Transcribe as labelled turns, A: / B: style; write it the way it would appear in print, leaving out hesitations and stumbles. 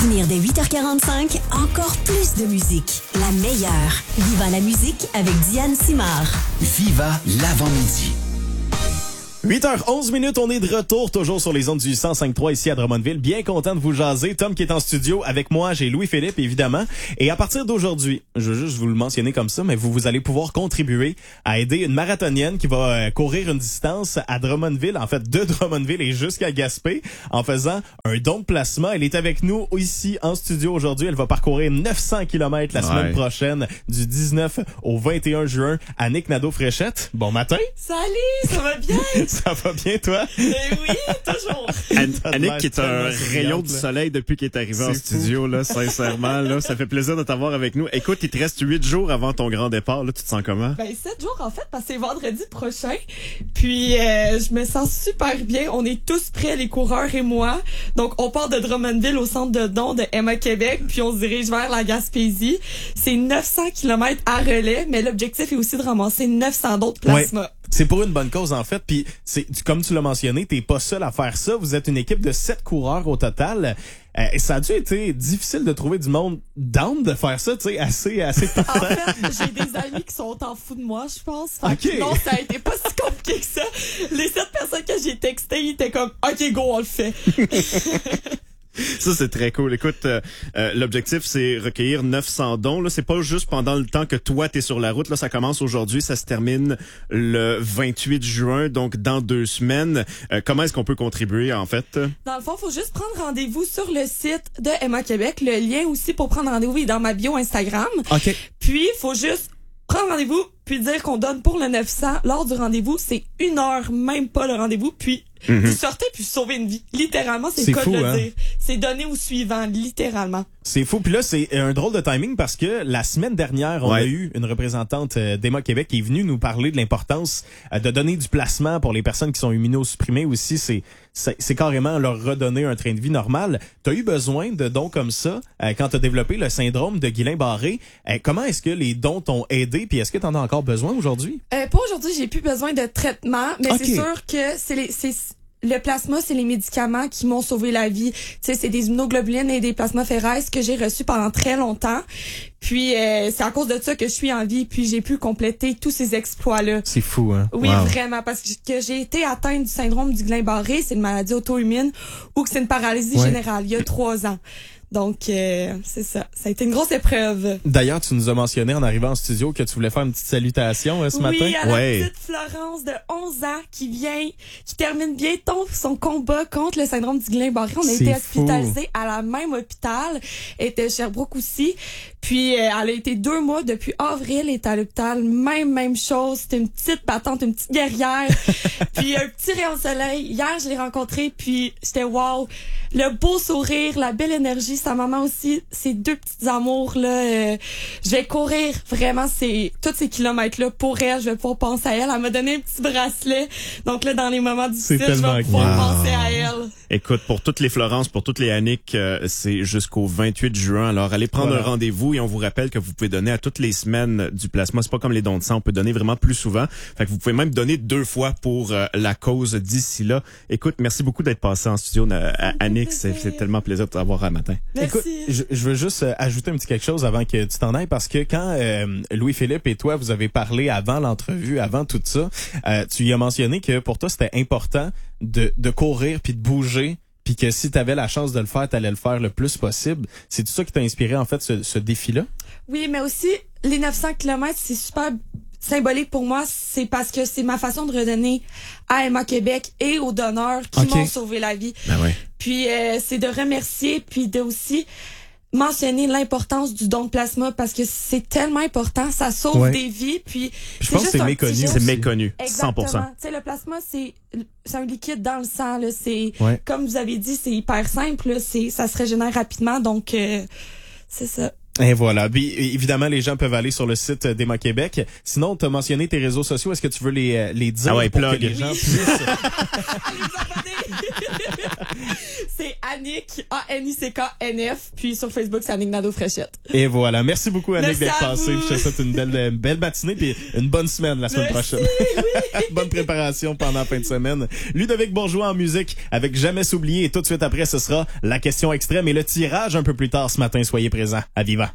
A: venir dès 8h45, encore plus de musique. La meilleure. Viva la musique avec Diane Simard.
B: Viva l'avant-midi.
C: 8h11, on est de retour, toujours sur les ondes du 105.3 ici à Drummondville. Bien content de vous jaser. Tom qui est en studio avec moi, j'ai Louis-Philippe évidemment. Et à partir d'aujourd'hui, je veux juste vous le mentionner comme ça, mais vous allez pouvoir contribuer à aider une marathonienne qui va courir une distance à Drummondville, en fait de Drummondville et jusqu'à Gaspé, en faisant un don de plasma. Elle est avec nous ici en studio aujourd'hui. Elle va parcourir 900 km la semaine prochaine, du 19 au 21 juin. Annick Nadeau-Fréchette, bon matin.
D: Salut, ça va bien?
C: Ça va bien, toi?
D: Oui, toujours.
E: Annick qui est un rayon du soleil depuis qu'il est arrivé en studio, là, sincèrement, là, ça fait plaisir de t'avoir avec nous. Écoute, il te reste 8 jours avant ton grand départ, là, tu te sens comment?
D: 7 jours, en fait, parce que c'est vendredi prochain. Puis, je me sens super bien. On est tous prêts, les coureurs et moi. Donc, on part de Drummondville au centre de don de Emma Québec, puis on se dirige vers la Gaspésie. C'est 900 km à relais, mais l'objectif est aussi de ramasser 900 d'autres plasmas.
C: Ouais. C'est pour une bonne cause, en fait. Puis, comme tu l'as mentionné, t'es pas seul à faire ça. Vous êtes une équipe de 7 coureurs au total. Ça a dû être difficile de trouver du monde down de faire ça, tu sais, assez partant.
D: En fait, j'ai des amis qui sont en fous de moi, je pense.
C: Okay.
D: Non, ça a été pas si compliqué que ça. Les 7 personnes que j'ai textées, ils étaient comme, OK, go, on le fait.
E: Ça, c'est très cool. Écoute, l'objectif, c'est recueillir 900 dons. Là, c'est pas juste pendant le temps que toi, t'es sur la route. Là, ça commence aujourd'hui, ça se termine le 28 juin, donc dans 2 semaines. Comment est-ce qu'on peut contribuer, en fait?
D: Dans le fond, faut juste prendre rendez-vous sur le site de Emma Québec. Le lien aussi pour prendre rendez-vous est dans ma bio Instagram.
C: OK.
D: Puis, faut juste prendre rendez-vous, puis dire qu'on donne pour le 900. Lors du rendez-vous, c'est 1 heure, même pas le rendez-vous, puis vous sortez puis vous sauvez une vie. Littéralement, c'est le cas de le dire. C'est donné au suivant, littéralement.
C: C'est fou. Puis là, c'est un drôle de timing parce que la semaine dernière, on a eu une représentante d'Emma Québec qui est venue nous parler de l'importance de donner du placement pour les personnes qui sont immunosupprimées aussi. C'est carrément leur redonner un train de vie normal. T'as eu besoin de dons comme ça quand t'as développé le syndrome de Guillain-Barré. Comment est-ce que les dons t'ont aidé? Puis est-ce que t'en as encore besoin aujourd'hui?
D: Pas aujourd'hui, j'ai plus besoin de traitement, mais c'est sûr que le plasma, c'est les médicaments qui m'ont sauvé la vie. Tu sais, c'est des immunoglobulines et des plasmas ferrés que j'ai reçus pendant très longtemps. Puis c'est à cause de ça que je suis en vie, puis j'ai pu compléter tous ces exploits-là.
C: C'est fou, hein?
D: Oui, vraiment, parce que j'ai été atteinte du syndrome du Guillain-Barré, c'est une maladie auto-immune, ou que c'est une paralysie générale, il y a 3 ans. Donc, c'est ça. Ça a été une grosse épreuve.
C: D'ailleurs, tu nous as mentionné en arrivant en studio que tu voulais faire une petite salutation ce matin.
D: Oui, à la petite Florence de 11 ans qui termine bientôt son combat contre le syndrome du Guillain-Barré. On a été hospitalisés à la même hôpital. Elle était à Sherbrooke aussi. Puis, elle a été 2 mois depuis avril. Elle est à l'hôpital. Même chose. C'était une petite patente, une petite guerrière. Puis, un petit rayon de soleil. Hier, je l'ai rencontrée. Puis, j'étais wow. Le beau sourire, la belle énergie. Sa maman aussi, ces 2 petites amours là, je vais courir vraiment tous ces kilomètres là pour elle, je vais pouvoir penser à elle. Elle m'a donné un petit bracelet. Donc là dans les moments difficiles, je vais pouvoir penser à elle.
E: Écoute, pour toutes les Florence, pour toutes les Annick, c'est jusqu'au 28 juin. Alors allez prendre un rendez-vous et on vous rappelle que vous pouvez donner à toutes les semaines du plasma. C'est pas comme les dons de sang, on peut donner vraiment plus souvent. Fait que vous pouvez même donner 2 fois pour la cause d'ici là. Écoute, merci beaucoup d'être passé en studio Annick, c'est tellement plaisir de t'avoir un matin.
D: Merci.
C: Écoute, je veux juste ajouter un petit quelque chose avant que tu t'en ailles parce que quand Louis-Philippe et toi, vous avez parlé avant l'entrevue, avant tout ça, tu y as mentionné que pour toi, c'était important de courir puis de bouger puis que si tu avais la chance de le faire, tu allais le faire le plus possible. C'est tout ça qui t'a inspiré, en fait, ce défi-là?
D: Oui, mais aussi, les 900 km, c'est super symbolique pour moi, c'est parce que c'est ma façon de redonner à Emma Québec et aux donneurs qui m'ont sauvé la vie.
E: Ben ouais.
D: Puis c'est de remercier, puis de aussi mentionner l'importance du don de plasma parce que c'est tellement important, ça sauve des vies. Puis
C: je pense que c'est méconnu.
E: C'est méconnu, 100%.
D: Exactement. Tu sais, le plasma, c'est un liquide dans le sang. Là. C'est comme vous avez dit, c'est hyper simple. Là. Ça se régénère rapidement, donc c'est ça.
C: Et voilà. Puis, évidemment, les gens peuvent aller sur le site d'Emma Québec. Sinon, tu as mentionné tes réseaux sociaux. Est-ce que tu veux les dire pour
E: plug.
C: que les gens puissent...
D: C'est Annick, ANICKNF, puis sur Facebook, c'est Annick Nadeau-Fréchette.
C: Et voilà. Merci beaucoup, Annick, d'être passée.
D: Vous.
C: Je te souhaite une belle matinée puis une bonne semaine la semaine prochaine.
D: Oui.
C: Bonne préparation pendant la fin de semaine. Ludovic Bourgeois en musique avec Jamais s'oublier. Et tout de suite après, ce sera la question extrême et le tirage un peu plus tard ce matin. Soyez présents. À Viva.